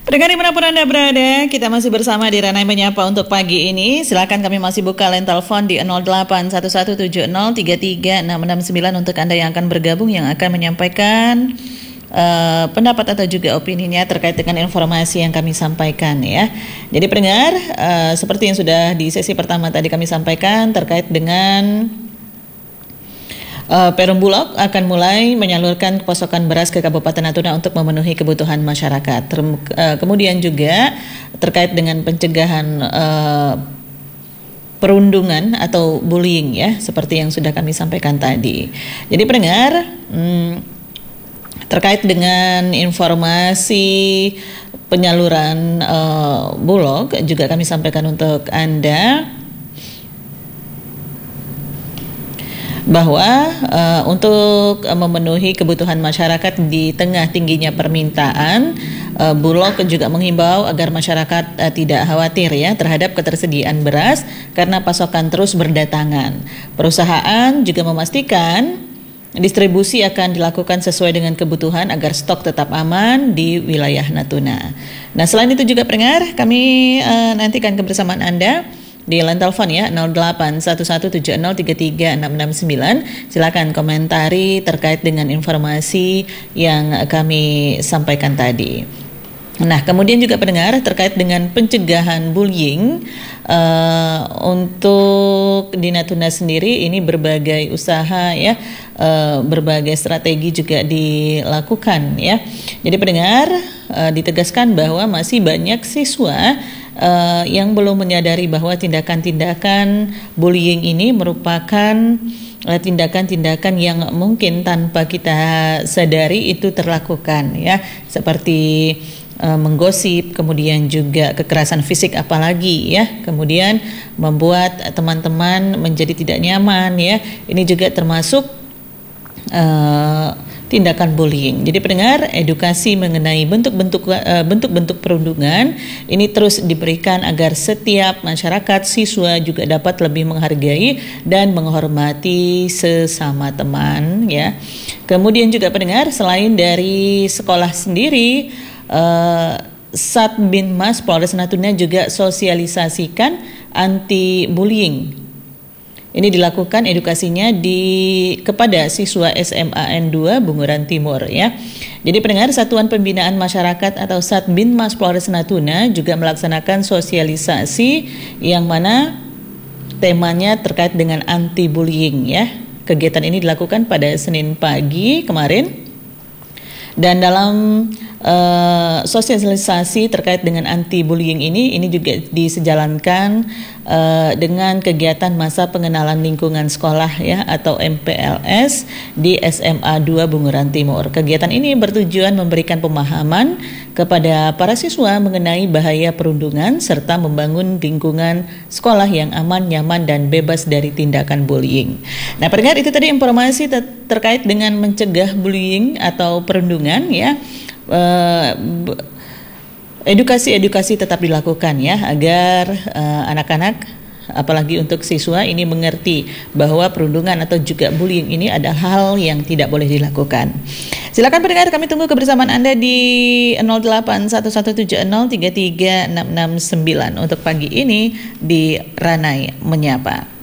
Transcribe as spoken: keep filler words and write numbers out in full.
Pendengar dimanapun Anda berada, kita masih bersama di Ranai Menyapa untuk pagi ini. Silakan kami masih buka line telepon di nol delapan satu satu tujuh nol tiga tiga enam enam sembilan untuk Anda yang akan bergabung, yang akan menyampaikan uh, pendapat atau juga opininya terkait dengan informasi yang kami sampaikan ya. Jadi pendengar, uh, seperti yang sudah di sesi pertama tadi kami sampaikan terkait dengan Uh, Perum Bulog akan mulai menyalurkan pasokan beras ke Kabupaten Natuna untuk memenuhi kebutuhan masyarakat. Term, uh, kemudian juga terkait dengan pencegahan uh, perundungan atau bullying ya, seperti yang sudah kami sampaikan tadi. Jadi pendengar, hmm, terkait dengan informasi penyaluran uh, Bulog juga kami sampaikan untuk Anda bahwa uh, untuk uh, memenuhi kebutuhan masyarakat di tengah tingginya permintaan, uh, Bulog juga menghimbau agar masyarakat uh, tidak khawatir ya terhadap ketersediaan beras karena pasokan terus berdatangan. Perusahaan juga memastikan distribusi akan dilakukan sesuai dengan kebutuhan agar stok tetap aman di wilayah Natuna. Nah, selain itu juga pendengar, kami uh, nantikan kebersamaan Anda di line telepon ya nol delapan satu satu tujuh nol tiga tiga enam enam sembilan. Silakan komentari terkait dengan informasi yang kami sampaikan tadi. Nah, kemudian juga pendengar terkait dengan pencegahan bullying uh, untuk di Natuna sendiri, ini berbagai usaha ya, uh, berbagai strategi juga dilakukan ya. Jadi pendengar, uh, ditegaskan bahwa masih banyak siswa Uh, yang belum menyadari bahwa tindakan-tindakan bullying ini merupakan uh, tindakan-tindakan yang mungkin tanpa kita sadari itu terlakukan ya, seperti uh, menggosip, kemudian juga kekerasan fisik apalagi ya, kemudian membuat teman-teman menjadi tidak nyaman ya. Ini juga termasuk uh, tindakan bullying. Jadi pendengar, edukasi mengenai bentuk-bentuk uh, bentuk-bentuk perundungan ini terus diberikan agar setiap masyarakat, siswa juga dapat lebih menghargai dan menghormati sesama teman ya. Kemudian juga pendengar, selain dari sekolah sendiri, uh, Satbinmas Polres Natuna juga sosialisasikan anti bullying. Ini dilakukan edukasinya di kepada siswa S M A N dua Bunguran Timur ya. Jadi pendengar, Satuan Pembinaan Masyarakat atau Satbinmas Polres Natuna juga melaksanakan sosialisasi yang mana temanya terkait dengan anti bullying ya. Kegiatan ini dilakukan pada Senin pagi kemarin. Dan dalam uh, sosialisasi terkait dengan anti bullying ini, ini juga disejalankan uh, dengan kegiatan masa pengenalan lingkungan sekolah ya atau M P L S di S M A dua Bunguran Timur. Kegiatan ini bertujuan memberikan pemahaman kepada para siswa mengenai bahaya perundungan serta membangun lingkungan sekolah yang aman, nyaman, dan bebas dari tindakan bullying. Nah, pendengar, itu tadi informasi ter- terkait dengan mencegah bullying atau perundungan ya. Uh, edukasi-edukasi tetap dilakukan ya agar uh, anak-anak, apalagi untuk siswa ini mengerti bahwa perundungan atau juga bullying ini adalah hal yang tidak boleh dilakukan. Silakan pendengar, kami tunggu kebersamaan Anda di nol delapan satu satu tujuh nol tiga tiga enam enam sembilan untuk pagi ini di Ranai Menyapa.